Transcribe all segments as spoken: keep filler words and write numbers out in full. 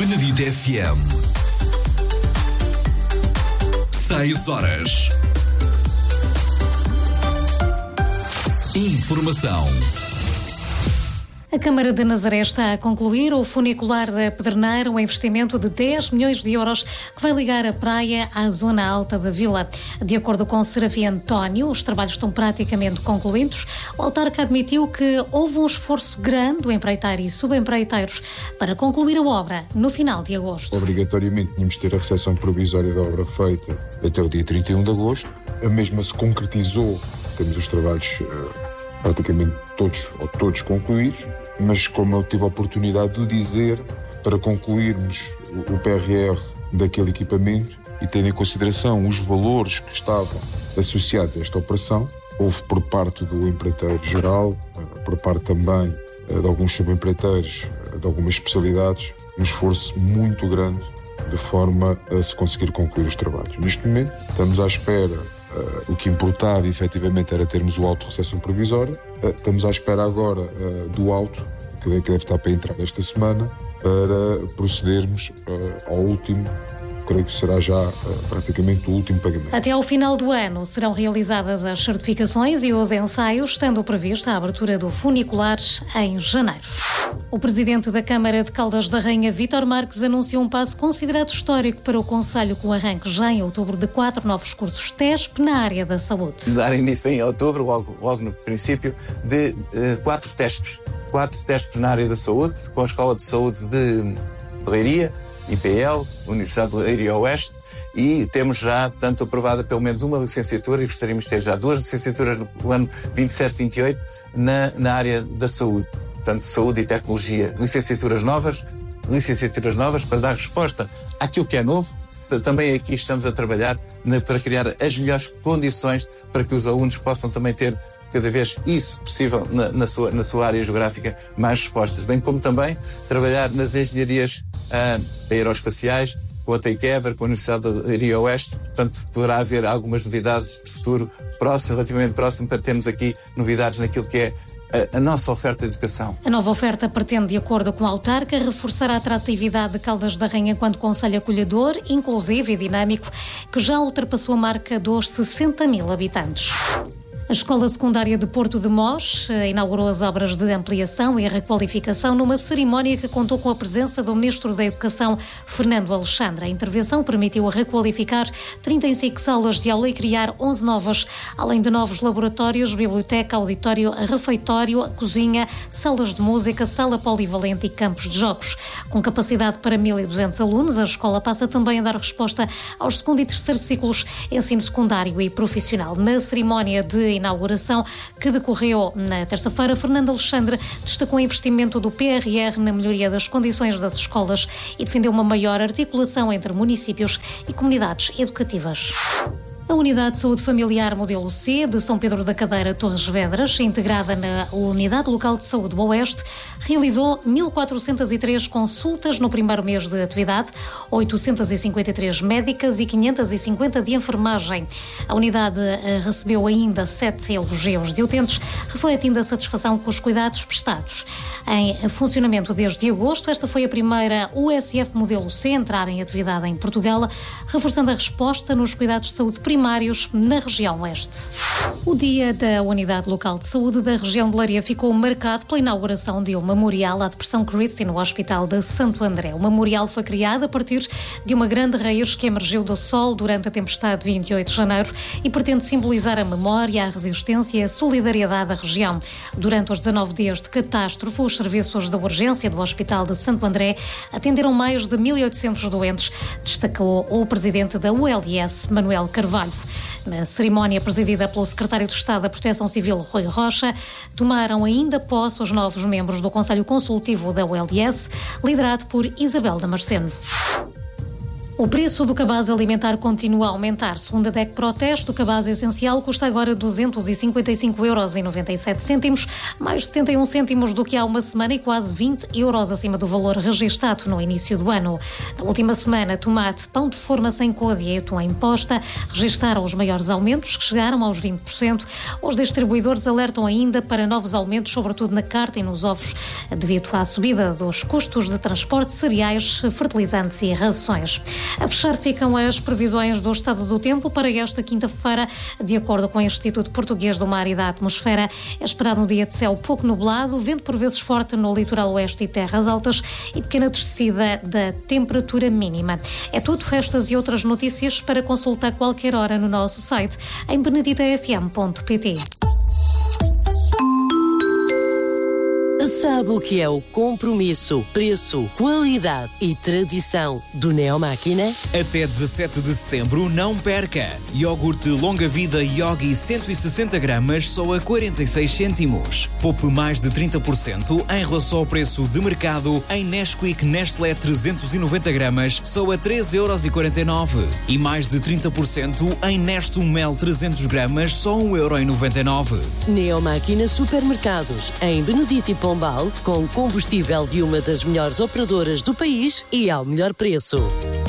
Benedito F M. Seis horas. Informação. A Câmara de Nazaré está a concluir o funicular da Pedreneira, um investimento de dez milhões de euros que vai ligar a praia à zona alta da vila. De acordo com Serafim António, os trabalhos estão praticamente concluídos. O autarca admitiu que houve um esforço grande do empreiteiro e subempreiteiros para concluir a obra no final de agosto. Obrigatoriamente tínhamos de ter a recepção provisória da obra feita até o dia trinta e um de agosto. A mesma se concretizou, temos os trabalhos uh, praticamente todos ou todos concluídos, mas como eu tive a oportunidade de dizer, para concluirmos o P R R daquele equipamento e tendo em consideração os valores que estavam associados a esta operação, houve por parte do empreiteiro geral, por parte também de alguns subempreiteiros, de algumas especialidades, um esforço muito grande de forma a se conseguir concluir os trabalhos. Neste momento estamos à espera. Uh, o que importava, efetivamente, era termos o auto de recepção provisória. Uh, estamos à espera agora uh, do auto, que deve estar para entrar esta semana, para procedermos uh, ao último, creio que será já uh, praticamente o último pagamento. Até ao final do ano serão realizadas as certificações e os ensaios, estando prevista a abertura do funicular em janeiro. O presidente da Câmara de Caldas da Rainha, Vítor Marques, anunciou um passo considerado histórico para o concelho, com o arranque já em outubro de quatro novos cursos T E S P na área da saúde. Dar início em outubro, logo, logo no princípio, de uh, quatro T E S Ps. Quatro T E S Ps na área da saúde, com a Escola de Saúde de, de Leiria, I P L, Universidade de Leiria Oeste, e temos já, tanto aprovada pelo menos uma licenciatura, e gostaríamos de ter já duas licenciaturas no ano vinte e sete vinte e oito na, na área da saúde. Portanto, saúde e tecnologia, licenciaturas novas, licenciaturas novas para dar resposta àquilo que é novo. Também aqui estamos a trabalhar para criar as melhores condições para que os alunos possam também ter, cada vez isso possível, na, na, sua, na sua área geográfica, mais respostas. Bem como também trabalhar nas engenharias ah, aeroespaciais, com a Takeover, com a Universidade de Leiria Oeste. Portanto, poderá haver algumas novidades de futuro próximo, relativamente próximo, para termos aqui novidades naquilo que é A, a nossa oferta de educação. A nova oferta pretende, de acordo com a autarca, reforçar a atratividade de Caldas da Rainha enquanto concelho acolhedor, inclusivo e dinâmico, que já ultrapassou a marca dos sessenta mil habitantes. A Escola Secundária de Porto de Mós inaugurou as obras de ampliação e requalificação numa cerimónia que contou com a presença do Ministro da Educação, Fernando Alexandre. A intervenção permitiu requalificar trinta e cinco salas de aula e criar onze novas, além de novos laboratórios, biblioteca, auditório, refeitório, cozinha, salas de música, sala polivalente e campos de jogos. Com capacidade para mil e duzentos alunos, a escola passa também a dar resposta aos segundo e terceiro ciclos ensino secundário e profissional. Na cerimónia de inauguração que decorreu na terça-feira, Fernando Alexandre destacou o investimento do P R R na melhoria das condições das escolas e defendeu uma maior articulação entre municípios e comunidades educativas. A Unidade de Saúde Familiar Modelo C de São Pedro da Cadeira, Torres Vedras, integrada na Unidade Local de Saúde do Oeste, realizou mil quatrocentas e três consultas no primeiro mês de atividade, oitocentas e cinquenta e três médicas e quinhentas e cinquenta de enfermagem. A unidade recebeu ainda sete elogios de utentes, refletindo a satisfação com os cuidados prestados. Em funcionamento desde agosto, esta foi a primeira U S F Modelo C a entrar em atividade em Portugal, reforçando a resposta nos cuidados de saúde primários na região oeste. O dia da Unidade Local de Saúde da região de Leiria ficou marcado pela inauguração de um memorial à Depressão Christie no Hospital de Santo André. O memorial foi criado a partir de uma grande raiz que emergiu do solo durante a tempestade de vinte e oito de janeiro e pretende simbolizar a memória, a resistência e a solidariedade da região. Durante os dezanove dias de catástrofe, os serviços de urgência do Hospital de Santo André atenderam mais de mil e oitocentos doentes, destacou o presidente da U L S, Manuel Carvalho. Na cerimónia presidida pelo secretário de Estado da Proteção Civil, Rui Rocha, tomaram ainda posse os novos membros do Conselho Consultivo da U L S, liderado por Isabel Damasceno. O preço do cabaz alimentar continua a aumentar. Segundo a D E C Proteste, o cabaz essencial custa agora duzentos e cinquenta e cinco euros e noventa e sete cêntimos, mais setenta e um cêntimos do que há uma semana e quase vinte euros acima do valor registado no início do ano. Na última semana, tomate, pão de forma sem côdea e atum em posta registaram os maiores aumentos, que chegaram aos vinte por cento. Os distribuidores alertam ainda para novos aumentos, sobretudo na carne e nos ovos, devido à subida dos custos de transporte, cereais, fertilizantes e rações. A fechar ficam as previsões do estado do tempo para esta quinta-feira. De acordo com o Instituto Português do Mar e da Atmosfera, é esperado um dia de céu pouco nublado, vento por vezes forte no litoral oeste e terras altas e pequena descida da temperatura mínima. É tudo, estas e outras notícias para consultar qualquer hora no nosso site em benedita f m ponto p t. Sabe o que é o compromisso, preço, qualidade e tradição do Neomáquina? Até dezassete de setembro, não perca! Iogurte Longa Vida Yogi cento e sessenta gramas só a quarenta e seis cêntimos. Poupe mais de trinta por cento em relação ao preço de mercado em Nesquik Nestlé trezentos e noventa gramas só a treze euros e quarenta e nove. E mais de trinta por cento em Nestum Mel trezentos gramas só um euro e noventa e nove. Neomáquina Supermercados, em Benedito e Pombal, com combustível de uma das melhores operadoras do país e ao melhor preço.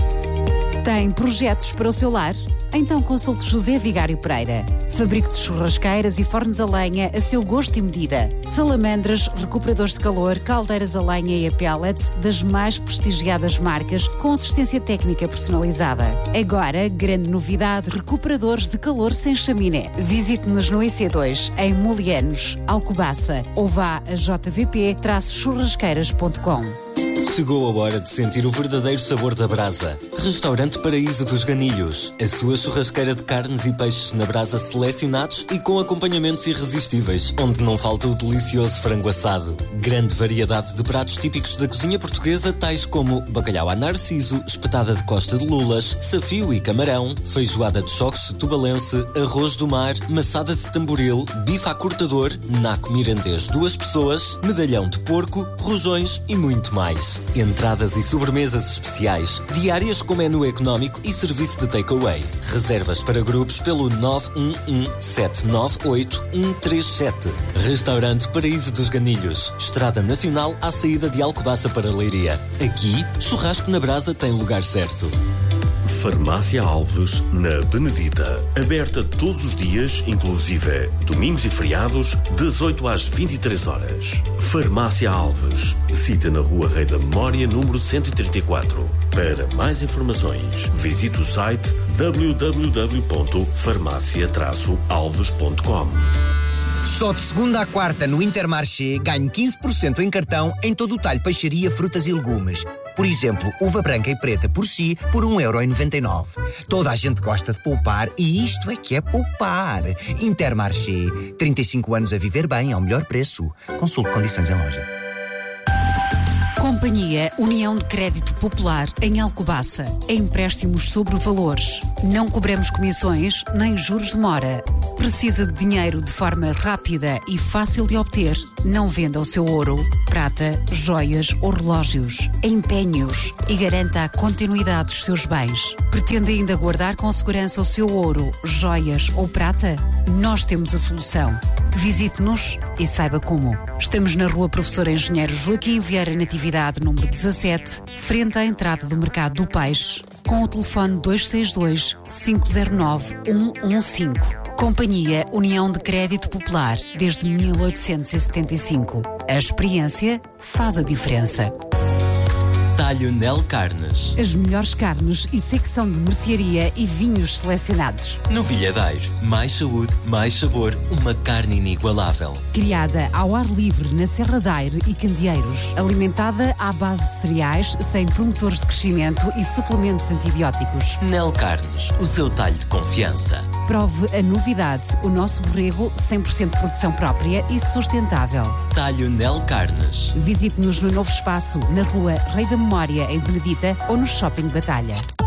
Tem projetos para o seu lar? Então consulte José Vigário Pereira. Fabrico de churrasqueiras e fornos a lenha a seu gosto e medida. Salamandras, recuperadores de calor, caldeiras a lenha e a pellets das mais prestigiadas marcas com assistência técnica personalizada. Agora, grande novidade, recuperadores de calor sem chaminé. Visite-nos no I C dois, em Molianos, Alcobaça, ou vá a j v p churrasqueiras ponto com. Chegou a hora de sentir o verdadeiro sabor da brasa. Restaurante Paraíso dos Ganilhos. A sua churrasqueira de carnes e peixes na brasa selecionados e com acompanhamentos irresistíveis, onde não falta o delicioso frango assado. Grande variedade de pratos típicos da cozinha portuguesa, tais como bacalhau à narciso, espetada de costa de lulas, safio e camarão, feijoada de choques tubalense, arroz do mar, maçada de tamboril, bife à cortador, naco mirandês duas pessoas, medalhão de porco, rojões e muito mais. Entradas e sobremesas especiais, diárias com menu económico e serviço de takeaway. Reservas para grupos pelo nove um um sete nove oito um três sete. Restaurante Paraíso dos Ganilhos. Estrada Nacional à saída de Alcobaça para Leiria. Aqui, churrasco na brasa tem lugar certo. Farmácia Alves, na Benedita. Aberta todos os dias, inclusive domingos e feriados, das oito às vinte e três horas. Farmácia Alves. Cita na Rua Rei da Memória, número cento e trinta e quatro. Para mais informações, visite o site w w w ponto farmácia traço alves ponto com. Só de segunda à quarta no Intermarché ganho quinze por cento em cartão em todo o talho peixaria, frutas e legumes. Por exemplo, uva branca e preta por si por um euro e noventa e nove. Toda a gente gosta de poupar e isto é que é poupar. Intermarché, trinta e cinco anos a viver bem ao melhor preço. Consulte condições em loja. Companhia União de Crédito Popular em Alcobaça. Empréstimos sobre valores. Não cobramos comissões nem juros de mora. Precisa de dinheiro de forma rápida e fácil de obter? Não venda o seu ouro, prata, joias ou relógios. Empenhe-os e garanta a continuidade dos seus bens. Pretende ainda guardar com segurança o seu ouro, joias ou prata? Nós temos a solução. Visite-nos e saiba como. Estamos na Rua Professor Engenheiro Joaquim Vieira Natividade, número dezassete, frente à entrada do Mercado do Peixe, com o telefone dois seis dois, cinco zero nove, um um cinco. Companhia União de Crédito Popular, desde mil oitocentos e setenta e cinco. A experiência faz a diferença. Talho Nel Carnes. As melhores carnes e secção de mercearia e vinhos selecionados. Novilhadeiro. Mais saúde, mais sabor. Uma carne inigualável. Criada ao ar livre na Serra da Aire e Candeeiros. Alimentada à base de cereais, sem promotores de crescimento e suplementos antibióticos. Nel Carnes. O seu talho de confiança. Prove a novidade. O nosso borrego, cem por cento de produção própria e sustentável. Talho Nel Carnes. Visite-nos no novo espaço, na Rua Rei da Memória, em Benedita, ou no Shopping Batalha.